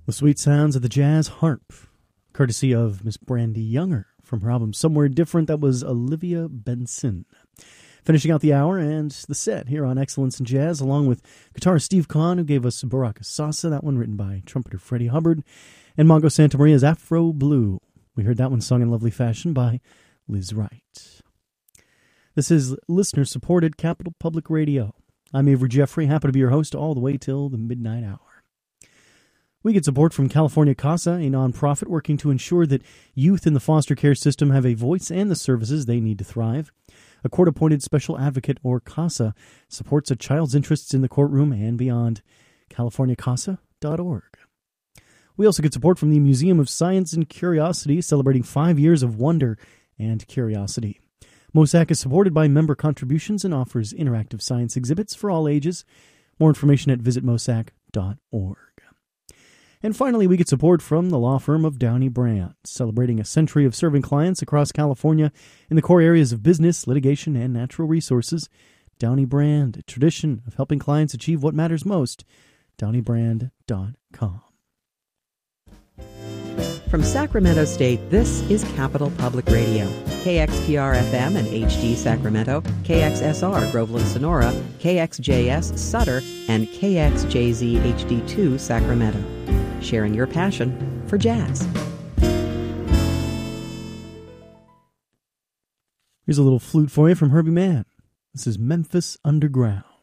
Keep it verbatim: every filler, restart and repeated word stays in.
The sweet sounds of the jazz harp, courtesy of Miss Brandy Younger from her album Somewhere Different. That was Olivia Benson. Finishing out the hour and the set here on Excellence in Jazz, along with guitarist Steve Kahn, who gave us Baraka Sasa, that one written by trumpeter Freddie Hubbard, and Mongo Santamaria's Afro Blue. We heard that one sung in lovely fashion by Liz Wright. This is listener-supported Capital Public Radio. I'm Avery Jeffrey, happy to be your host all the way till the midnight hour. We get support from California CASA, a nonprofit working to ensure that youth in the foster care system have a voice and the services they need to thrive. A court-appointed special advocate, or CASA, supports a child's interests in the courtroom and beyond. california casa dot org. We also get support from the Museum of Science and Curiosity, celebrating five years of wonder and curiosity. MOSAC is supported by member contributions and offers interactive science exhibits for all ages. More information at visit mosac dot org. And finally, we get support from the law firm of Downey Brand, celebrating a century of serving clients across California in the core areas of business, litigation, and natural resources. Downey Brand, a tradition of helping clients achieve what matters most. downey brand dot com. From Sacramento State, this is Capital Public Radio. K X P R F M and H D Sacramento, K X S R Groveland Sonora, K X J S Sutter, and K X J Z H D two Sacramento. Sharing your passion for jazz. Here's a little flute for you from Herbie Mann. This is Memphis Underground.